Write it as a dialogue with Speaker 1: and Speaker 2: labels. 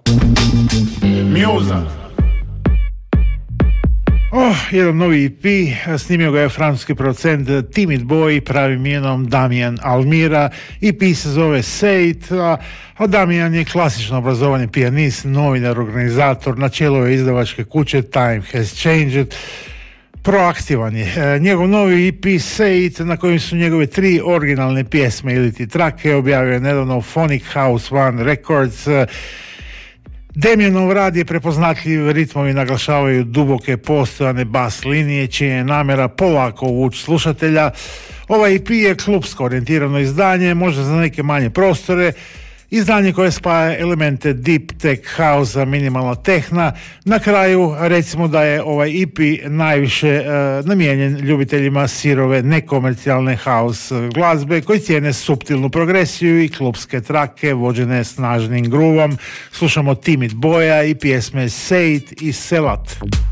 Speaker 1: Mjuza.
Speaker 2: Jedan novi EP, snimio ga je francuski producent Timid Boy pravim imenom Damian Almira. EP se zove Say It, a Damian je klasično obrazovani pijanist, novinar, organizator, na čelu je izdavačke kuće Time Has Changed. Proaktivan je. Njegov novi EP Say It, na kojem su njegove 3 originalne pjesme ili ti trake, objavio je nedavno Phonic House One Records. Damianov rad je prepoznatljiv, ritmovi naglašavaju duboke postojane bas linije, čija je namjera polako uvući slušatelja. Ovaj EP je klubsko orijentirano izdanje, možda za neke manje prostore, izdanje koje spaja elemente deep tech house, minimalna tehna. Na kraju recimo da je ovaj EP najviše namijenjen ljubiteljima sirove nekomercijalne house glazbe koji cijene suptilnu progresiju i klubske trake vođene snažnim groovom. Slušamo Timid Boya i pjesme Say It i Selat.